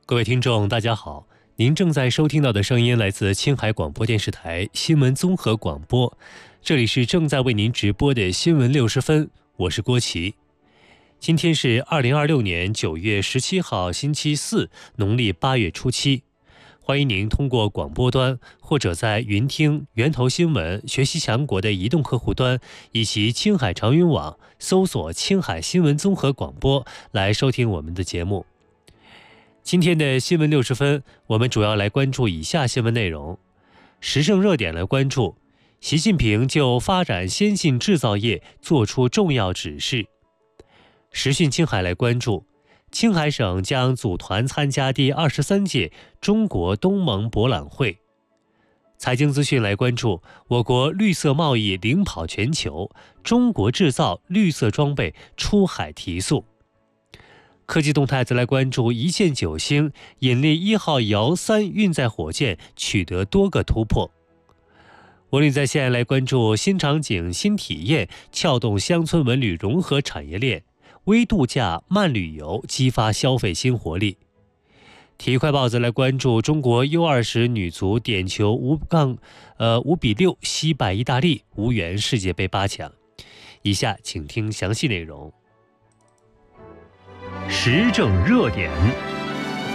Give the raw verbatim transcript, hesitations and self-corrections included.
各位听众大家好，您正在收听到的声音来自青海广播电视台新闻综合广播，这里是正在为您直播的新闻六十分，我是郭琦。今天是二零二六年九月十七号星期四，农历八月初七。欢迎您通过广播端或者在云听、源头新闻、学习强国的移动客户端以及青海长云网搜索青海新闻综合广播来收听我们的节目。今天的新闻六十分，我们主要来关注以下新闻内容。时政热点来关注，习近平就发展先进制造业作出重要指示。时讯青海来关注，青海省将组团参加第二十三届中国东盟博览会。财经资讯来关注，我国绿色贸易领跑全球，中国制造绿色装备出海提速。科技动态则来关注一线九星引力一号遥三运载火箭取得多个突破。文旅在线来关注新场景新体验，撬动乡村文旅融合产业链，微度假慢旅游激发消费新活力。体育快报则来关注中国 U 二十 女足点球五杠呃五比六惜败意大利，无缘世界杯八强。以下请听详细内容。时政热点，